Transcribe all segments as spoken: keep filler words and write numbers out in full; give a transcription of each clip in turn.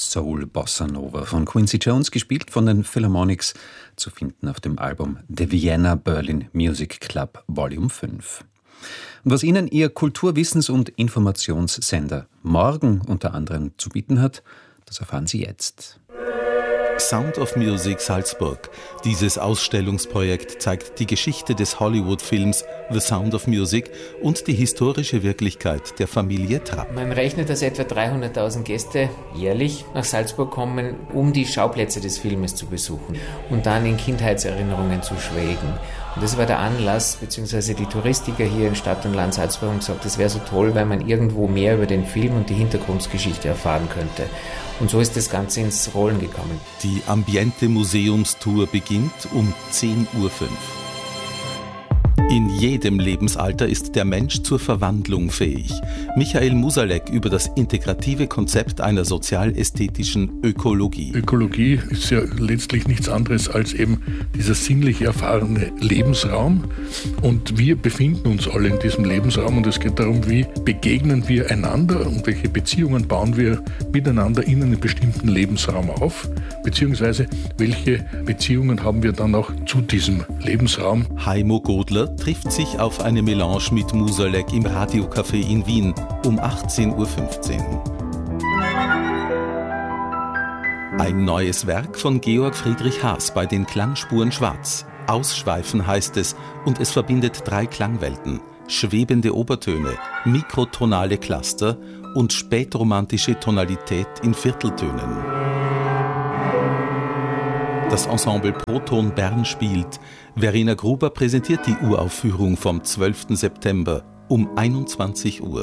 Soul Bossa Nova von Quincy Jones, gespielt von den Philharmonics, zu finden auf dem Album The Vienna Berlin Music Club Volume fünf. Und was Ihnen Ihr Kulturwissens- und Informationssender morgen unter anderem zu bieten hat, das erfahren Sie jetzt. Sound of Music Salzburg. Dieses Ausstellungsprojekt zeigt die Geschichte des Hollywood-Films The Sound of Music und die historische Wirklichkeit der Familie Trapp. Man rechnet, dass etwa dreihunderttausend Gäste jährlich nach Salzburg kommen, um die Schauplätze des Filmes zu besuchen und dann in Kindheitserinnerungen zu schwelgen. Und das war der Anlass, beziehungsweise die Touristiker hier in Stadt und Land Salzburg haben gesagt, das wäre so toll, weil man irgendwo mehr über den Film und die Hintergrundgeschichte erfahren könnte. Und so ist das Ganze ins Rollen gekommen. Die Ambiente Museumstour beginnt um zehn Uhr fünf. In jedem Lebensalter ist der Mensch zur Verwandlung fähig. Michael Musalek über das integrative Konzept einer sozial-ästhetischen Ökologie. Ökologie ist ja letztlich nichts anderes als eben dieser sinnlich erfahrene Lebensraum. Und wir befinden uns alle in diesem Lebensraum und es geht darum, wie begegnen wir einander und welche Beziehungen bauen wir miteinander in einem bestimmten Lebensraum auf, beziehungsweise welche Beziehungen haben wir dann auch zu diesem Lebensraum. Heimo Godler trifft sich auf eine Melange mit Musalek im Radiocafé in Wien um achtzehn Uhr fünfzehn. Ein neues Werk von Georg Friedrich Haas bei den Klangspuren Schwarz. Ausschweifen heißt es und es verbindet drei Klangwelten: schwebende Obertöne, mikrotonale Cluster und spätromantische Tonalität in Vierteltönen. Das Ensemble Proton Bern spielt. Verena Gruber präsentiert die Uraufführung vom zwölften September um einundzwanzig Uhr.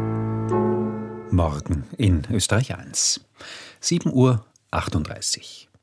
Morgen in Österreich eins. sieben Uhr achtunddreißig.